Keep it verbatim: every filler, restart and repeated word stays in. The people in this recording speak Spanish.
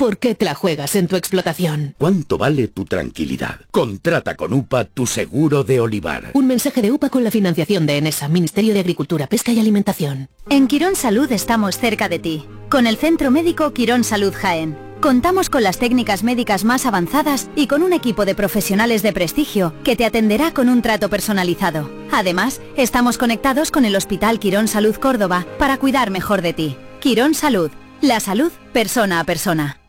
¿Por qué te la juegas en tu explotación? ¿Cuánto vale tu tranquilidad? Contrata con U P A tu seguro de olivar. Un mensaje de U P A con la financiación de ENESA, Ministerio de Agricultura, Pesca y Alimentación. En Quirón Salud estamos cerca de ti, con el Centro Médico Quirón Salud Jaén. Contamos con las técnicas médicas más avanzadas y con un equipo de profesionales de prestigio que te atenderá con un trato personalizado. Además, estamos conectados con el Hospital Quirón Salud Córdoba para cuidar mejor de ti. Quirón Salud, la salud persona a persona.